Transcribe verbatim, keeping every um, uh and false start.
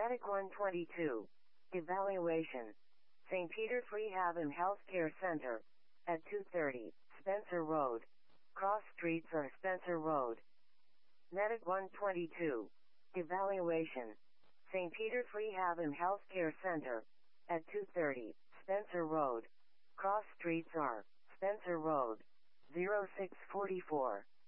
Medic one twenty-two. Evaluation. Saint Peter's Rehab and Healthcare Center. At two thirty, Spencer Road. Cross streets are Spencer Road. Medic one twenty-two. Evaluation. Saint Peter's Rehab and Healthcare Center. At two thirty, Spencer Road. Cross streets are Spencer Road. zero six four four.